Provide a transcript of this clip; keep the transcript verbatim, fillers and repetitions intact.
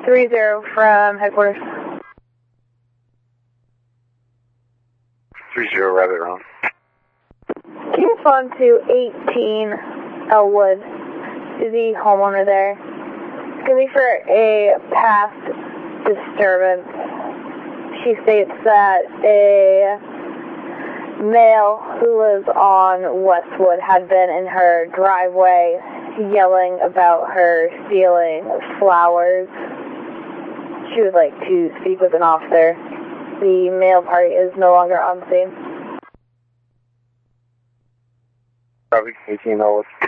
three zero from headquarters. three zero, Rabbit Run. Can you respond to eighteen Elwood, to the homeowner there? It's going to be for a past disturbance. She states that a male who lives on Westwood had been in her driveway yelling about her stealing flowers. She would like to speak with an officer. The male party is no longer on scene. Probably eighteen Elwood.